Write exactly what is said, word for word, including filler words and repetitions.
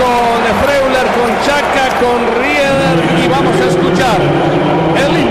con Freuler, con Chaka, con Rieder y vamos a escuchar el himno